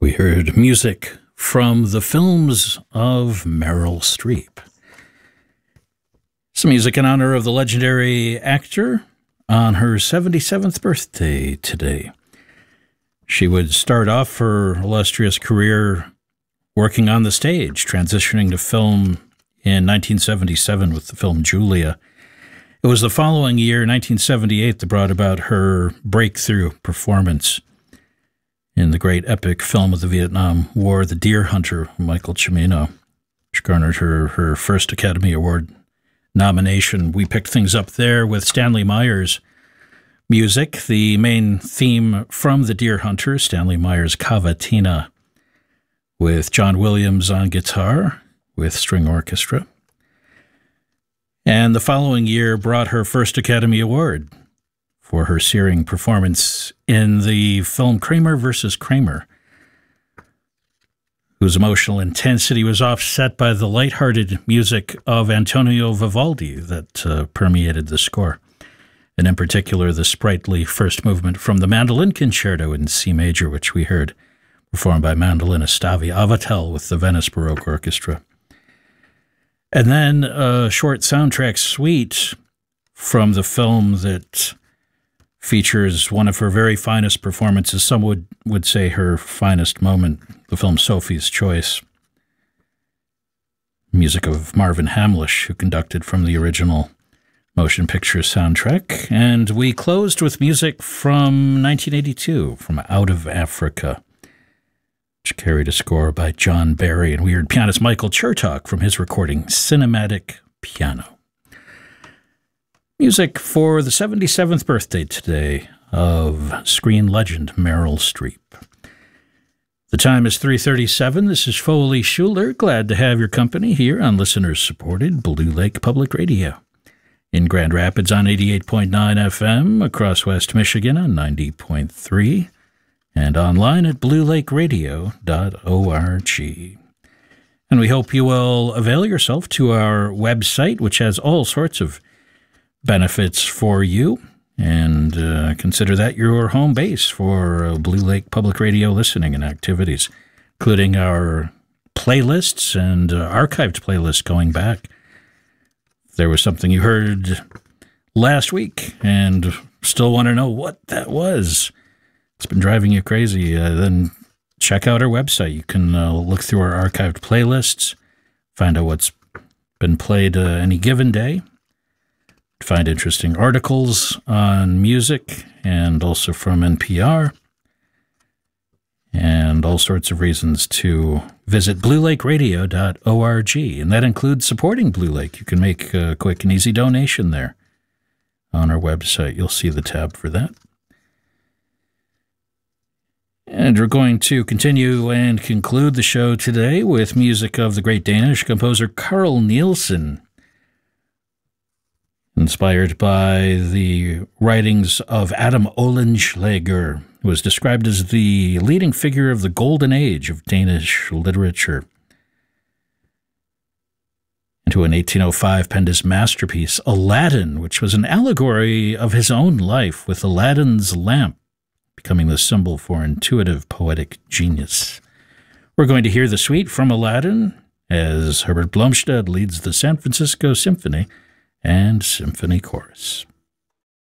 We heard music from the films of Meryl Streep. Some music in honor of the legendary actor on her 77th birthday today. She would start off her illustrious career working on the stage, transitioning to film in 1977 with the film Julia. It was the following year, 1978, that brought about her breakthrough performance in the great epic film of the Vietnam War, The Deer Hunter, Michael Cimino, which garnered her first Academy Award nomination. We picked things up there with Stanley Meyer's music, the main theme from The Deer Hunter, Stanley Meyer's Cavatina, with John Williams on guitar with string orchestra. And the following year brought her first Academy Award for her searing performance in the film Kramer versus Kramer, whose emotional intensity was offset by the lighthearted music of Antonio Vivaldi that permeated the score, and in particular the sprightly first movement from the Mandolin Concerto in C major, which we heard performed by mandolinist Stavi Avatel with the Venice Baroque Orchestra. And then a short soundtrack suite from the film that features one of her very finest performances, some would say her finest moment, the film Sophie's Choice. Music of Marvin Hamlish, who conducted from the original motion picture soundtrack. And we closed with music from 1982, from Out of Africa, which carried a score by John Barry. And we heard pianist Michael Chertok from his recording Cinematic Piano. Music for the 77th birthday today of screen legend Meryl Streep. The time is 3:37. This is Foley Schuler. Glad to have your company here on listeners-supported Blue Lake Public Radio. In Grand Rapids on 88.9 FM, across West Michigan on 90.3, and online at bluelakeradio.org. And we hope you will avail yourself to our website, which has all sorts of benefits for you, and consider that your home base for Blue Lake Public Radio listening and activities, including our playlists and archived playlists going back. If there was something you heard last week and still want to know what that was, it's been driving you crazy, then check out our website. You can look through our archived playlists, find out what's been played any given day, find interesting articles on music and also from NPR, and all sorts of reasons to visit bluelakeradio.org. And that includes supporting Blue Lake. You can make a quick and easy donation there on our website. You'll see the tab for that. And we're going to continue and conclude the show today with music of the great Danish composer Carl Nielsen, inspired by the writings of Adam Oehlenschläger, who was described as the leading figure of the golden age of Danish literature, and who in 1805 penned his masterpiece, Aladdin, which was an allegory of his own life, with Aladdin's lamp becoming the symbol for intuitive poetic genius. We're going to hear the suite from Aladdin as Herbert Blomstedt leads the San Francisco Symphony and Symphony Chorus.